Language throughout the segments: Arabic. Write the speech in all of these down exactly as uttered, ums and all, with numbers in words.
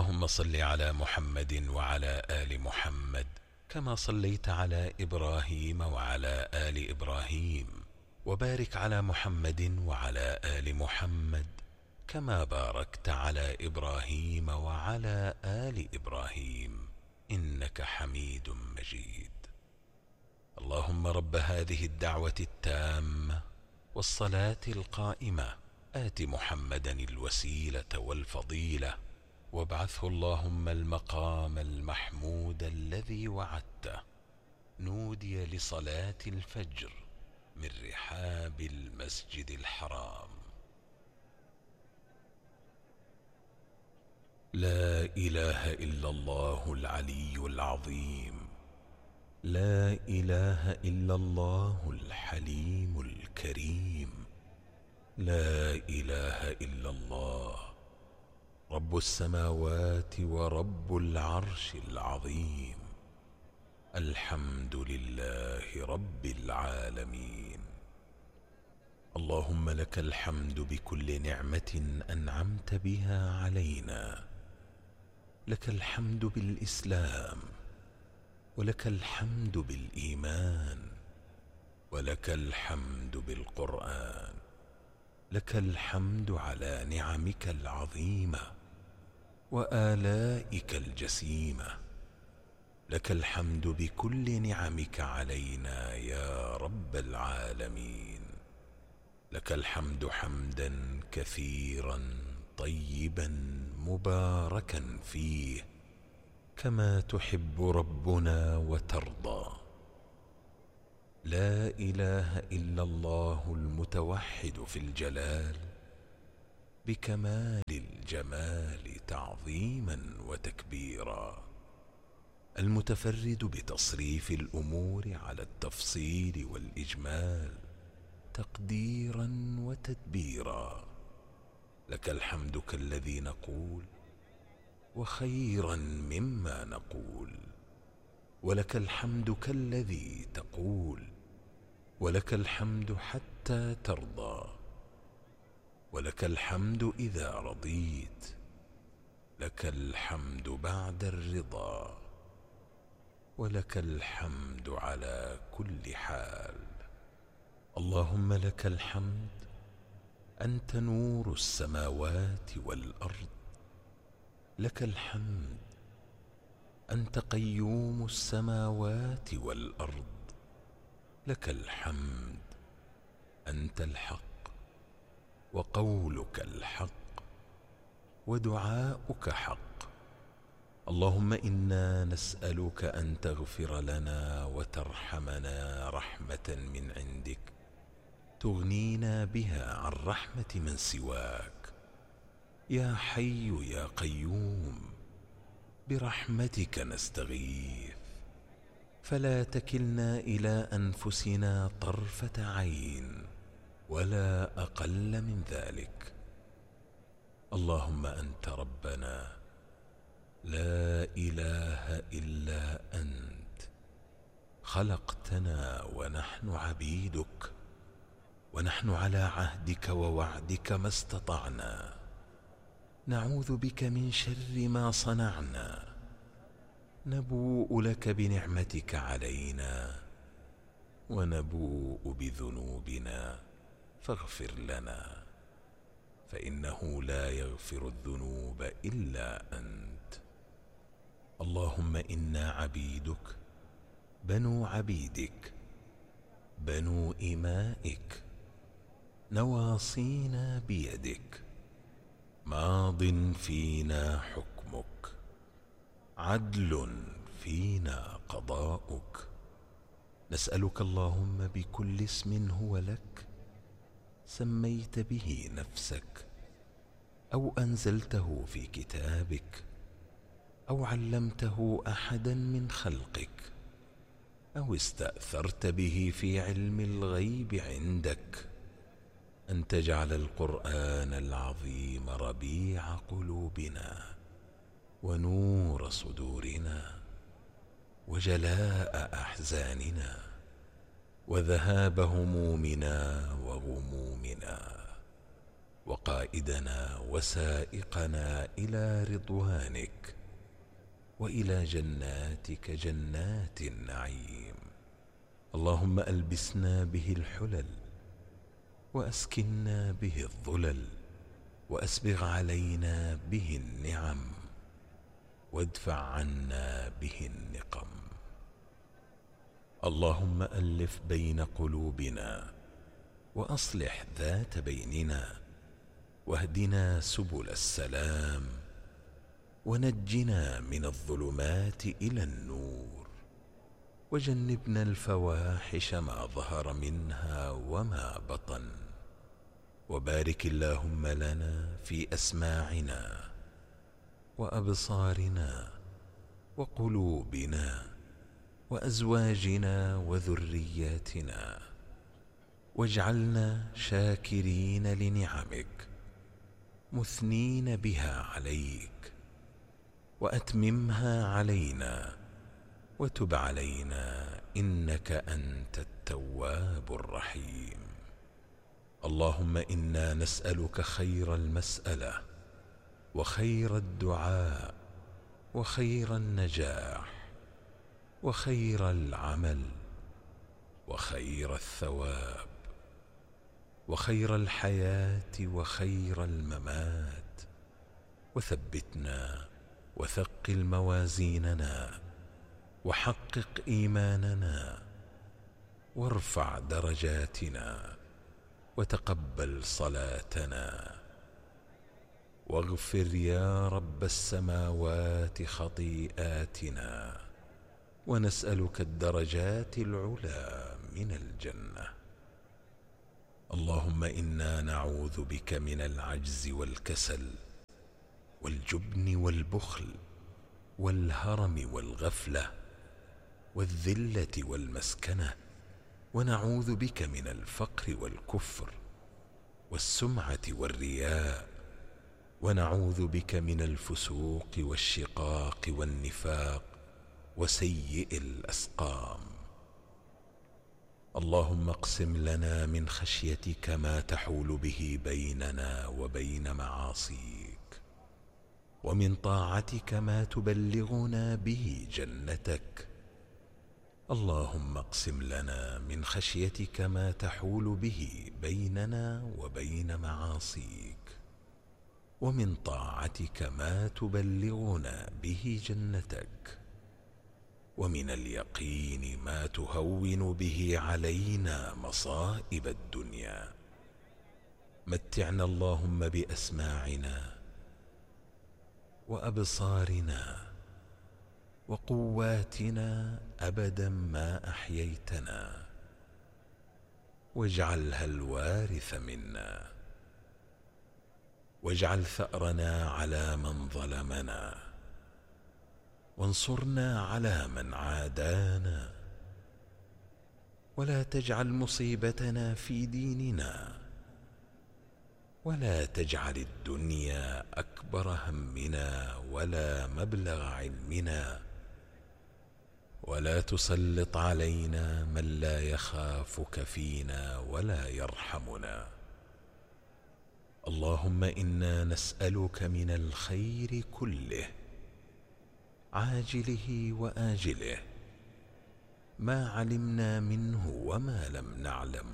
اللهم صل على محمد وعلى آل محمد كما صليت على إبراهيم وعلى آل إبراهيم، وبارك على محمد وعلى آل محمد كما باركت على إبراهيم وعلى آل إبراهيم إنك حميد مجيد. اللهم رب هذه الدعوة التامة والصلاة القائمة آت محمدا الوسيلة والفضيلة وابعثه اللهم المقام المحمود الذي وعدته. نودي لصلاة الفجر من رحاب المسجد الحرام. لا إله إلا الله العلي العظيم، لا إله إلا الله الحليم الكريم، لا إله إلا الله رب السماوات ورب العرش العظيم. الحمد لله رب العالمين. اللهم لك الحمد بكل نعمة أنعمت بها علينا، لك الحمد بالإسلام، ولك الحمد بالإيمان، ولك الحمد بالقرآن، لك الحمد على نعمك العظيمة وآلائك الجسيمة، لك الحمد بكل نعمك علينا يا رب العالمين. لك الحمد حمدا كثيرا طيبا مباركا فيه كما تحب ربنا وترضى. لا إله إلا الله المتوحد في الجلال بكمال الجمال تعظيما وتكبيرا، المتفرد بتصريف الأمور على التفصيل والإجمال تقديرا وتدبيرا. لك الحمد كالذي نقول وخيرا مما نقول، ولك الحمد كالذي تقول، ولك الحمد حتى ترضى، ولك الحمد إذا رضيت، لك الحمد بعد الرضا، ولك الحمد على كل حال. اللهم لك الحمد أنت نور السماوات والأرض، لك الحمد أنت قيوم السماوات والأرض، لك الحمد أنت الحق وقولك الحق ودعاؤك حق. اللهم إنا نسألك أن تغفر لنا وترحمنا رحمة من عندك تغنينا بها عن رحمة من سواك. يا حي يا قيوم برحمتك نستغيث، فلا تكلنا إلى أنفسنا طرفة عين ولا أقل من ذلك. اللهم أنت ربنا لا إله إلا أنت، خلقتنا ونحن عبيدك، ونحن على عهدك ووعدك ما استطعنا، نعوذ بك من شر ما صنعنا، نبوء لك بنعمتك علينا ونبوء بذنوبنا فاغفر لنا، فإنه لا يغفر الذنوب إلا أنت. اللهم إنا عبيدك بنو عبيدك بنو إمائك، نواصينا بيدك، ماض فينا حكمك، عدل فينا قضاؤك. نسألك اللهم بكل اسم هو لك سميت به نفسك أو أنزلته في كتابك أو علمته أحدا من خلقك أو استأثرت به في علم الغيب عندك، أن تجعل القرآن العظيم ربيع قلوبنا ونور صدورنا وجلاء أحزاننا وذهاب همومنا وغمومنا. وقائدنا وسائقنا إلى رضوانك وإلى جناتك جنات النعيم. اللهم ألبسنا به الحلل وأسكنا به الظلل وأسبغ علينا به النعم وادفع عنا به النقم. اللهم ألف بين قلوبنا وأصلح ذات بيننا واهدنا سبل السلام ونجنا من الظلمات إلى النور وجنبنا الفواحش ما ظهر منها وما بطن. وبارك اللهم لنا في أسماعنا وأبصارنا وقلوبنا وأزواجنا وذرياتنا، واجعلنا شاكرين لنعمك مثنين بها عليك، وأتممها علينا وتب علينا إنك أنت التواب الرحيم. اللهم إنا نسألك خير المسألة وخير الدعاء وخير النجاح وخير العمل وخير الثواب وخير الحياة وخير الممات، وثبتنا وثقل موازيننا وحقق إيماننا وارفع درجاتنا وتقبل صلاتنا، واغفر يا رب السماوات خطيئاتنا، ونسألك الدرجات العلى من الجنة. اللهم إنا نعوذ بك من العجز والكسل والجبن والبخل والهرم والغفلة والذلة والمسكنة، ونعوذ بك من الفقر والكفر والسمعة والرياء، ونعوذ بك من الفسوق والشقاق والنفاق وسيء الأسقام. اللهم اقسم لنا من خشيتك ما تحول به بيننا وبين معاصيك، ومن طاعتك ما تبلغنا به جنتك. اللهم اقسم لنا من خشيتك ما تحول به بيننا وبين معاصيك، ومن طاعتك ما تبلغنا به جنتك، ومن اليقين ما تهون به علينا مصائب الدنيا. متعنا اللهم بأسماعنا وأبصارنا وقواتنا أبدا ما أحييتنا، واجعلها الوارث منا، واجعل ثأرنا على من ظلمنا، وانصرنا على من عادانا، ولا تجعل مصيبتنا في ديننا، ولا تجعل الدنيا أكبر همنا ولا مبلغ علمنا، ولا تسلط علينا من لا يخافك فينا ولا يرحمنا. اللهم إنا نسألك من الخير كله عاجله وآجله، ما علمنا منه وما لم نعلم،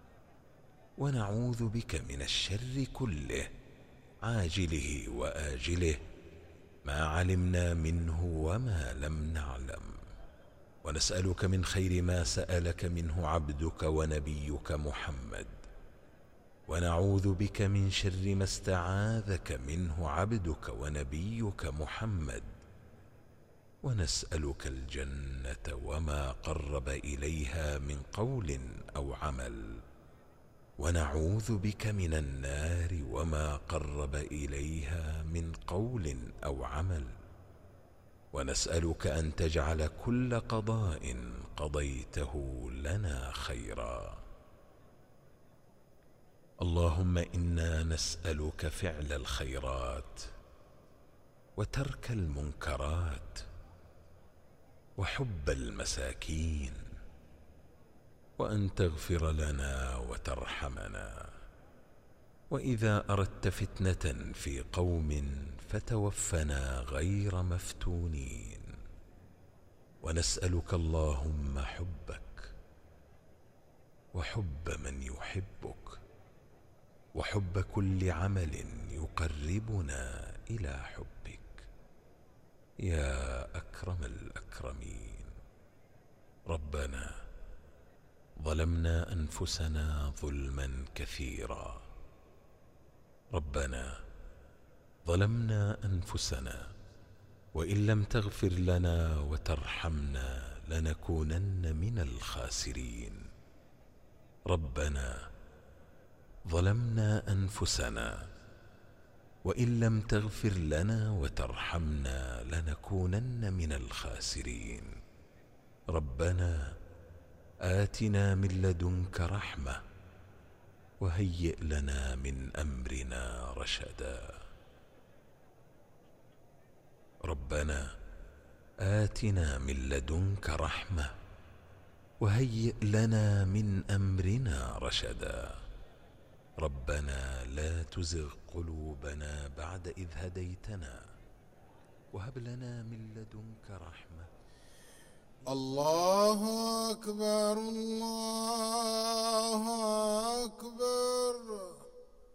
ونعوذ بك من الشر كله عاجله وآجله، ما علمنا منه وما لم نعلم. ونسألك من خير ما سألك منه عبدك ونبيك محمد، ونعوذ بك من شر ما استعاذك منه عبدك ونبيك محمد، ونسألك الجنة وما قرب إليها من قول أو عمل، ونعوذ بك من النار وما قرب إليها من قول أو عمل، ونسألك أن تجعل كل قضاء قضيته لنا خيرا. اللهم إنا نسألك فعل الخيرات وترك المنكرات وحب المساكين، وأن تغفر لنا وترحمنا، وإذا أردت فتنة في قوم فتوفنا غير مفتونين. ونسألك اللهم حبك وحب من يحبك وحب كل عمل يقربنا إلى حبك يا أكرم الأكرمين. ربنا ظلمنا أنفسنا ظلما كثيرا ربنا ظلمنا أنفسنا وإن لم تغفر لنا وترحمنا لنكونن من الخاسرين. ربنا ظلمنا أنفسنا وإن لم تغفر لنا وترحمنا لنكونن من الخاسرين. ربنا آتنا من لدنك رحمة وهيئ لنا من أمرنا رشدا. ربنا آتنا من لدنك رحمة وهيئ لنا من أمرنا رشدا. ربنا لا تزغ قلوبنا بعد إذ هديتنا وهب لنا من لدنك رحمة. الله أكبر الله